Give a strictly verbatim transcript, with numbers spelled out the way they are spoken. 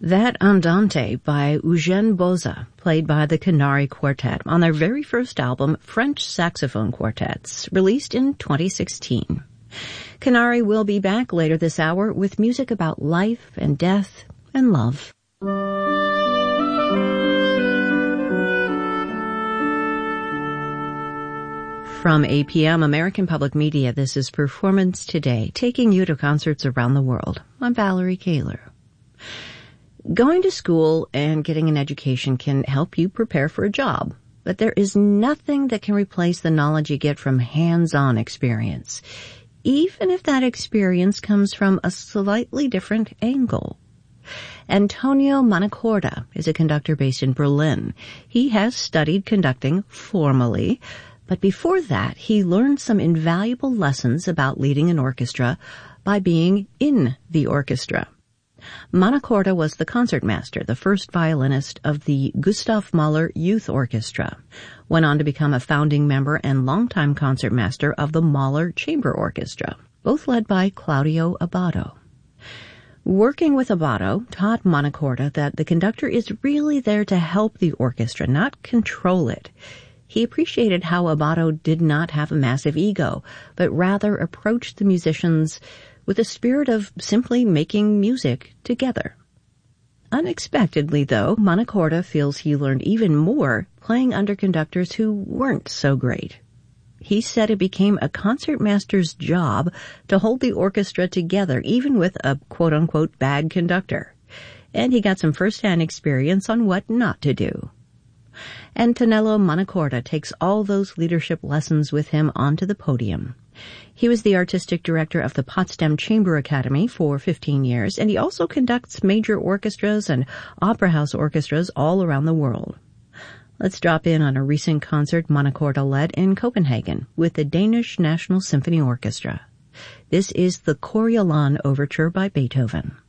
That Andante by Eugène Boza, played by the Canary Quartet on their very first album, French Saxophone Quartets, released in twenty sixteen. Canary will be back later this hour with music about life and death and love. From A P M American Public Media, this is Performance Today, taking you to concerts around the world. I'm Valerie Kaler. Going to school and getting an education can help you prepare for a job, but there is nothing that can replace the knowledge you get from hands-on experience, even if that experience comes from a slightly different angle. Antonio Manacorda is a conductor based in Berlin. He has studied conducting formally, but before that, he learned some invaluable lessons about leading an orchestra by being in the orchestra. Manacorda was the concertmaster, the first violinist of the Gustav Mahler Youth Orchestra, went on to become a founding member and longtime concertmaster of the Mahler Chamber Orchestra, both led by Claudio Abbado. Working with Abbado taught Manacorda that the conductor is really there to help the orchestra, not control it. He appreciated how Abbado did not have a massive ego, but rather approached the musicians with a spirit of simply making music together. Unexpectedly, though, Manacorda feels he learned even more playing under conductors who weren't so great. He said it became a concertmaster's job to hold the orchestra together, even with a quote-unquote bad conductor. And he got some first-hand experience on what not to do. Antonello Manacorda takes all those leadership lessons with him onto the podium. He was the artistic director of the Potsdam Chamber Academy for fifteen years, and he also conducts major orchestras and opera house orchestras all around the world. Let's drop in on a recent concert Manacorda led in Copenhagen with the Danish National Symphony Orchestra. This is the Coriolan Overture by Beethoven.